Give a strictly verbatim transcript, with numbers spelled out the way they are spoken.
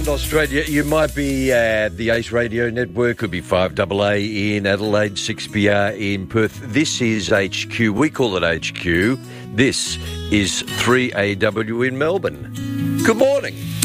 Australia, you might be at the Ace Radio Network, could be five A A in Adelaide, six B R in Perth. This is H Q. We call it H Q. This is three A W in Melbourne. Good morning.